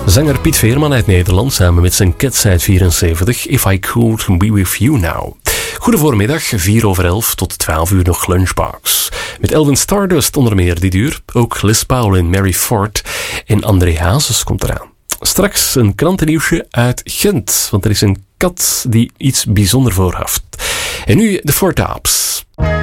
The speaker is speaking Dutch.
Zanger Piet Veerman uit Nederland samen met zijn Cats uit 74. If I Could Be With You Now. Goedemorgen, 11:04 tot 12 uur nog Lunchbox. Met Elvin Stardust onder meer dit uur. Ook Liz Powell en Mary Ford. En André Hazes komt eraan. Straks een krantennieuwsje uit Gent. Want er is een kat die iets bijzonder voorhaft. En nu de Four Tops.